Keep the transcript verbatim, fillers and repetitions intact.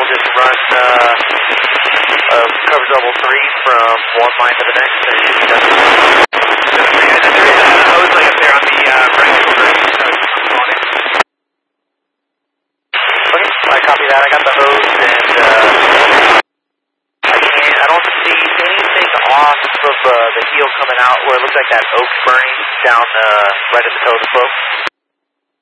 just run uh, uh, cover double three from one line to the next, and you should be done. And then there is a hose leg up there on the uh, right shoulder, so I'm on it. Okay, I copy that. I got the hose, and uh, I can't, I don't see anything off of uh, the heel coming out where it looks like that oak burning down uh, right at the toe of the slope.